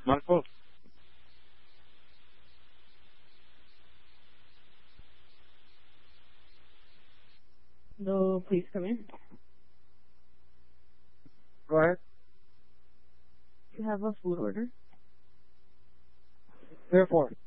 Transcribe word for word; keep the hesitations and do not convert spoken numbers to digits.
My fault. No, please come in. Go ahead. You have a food order. Therefore.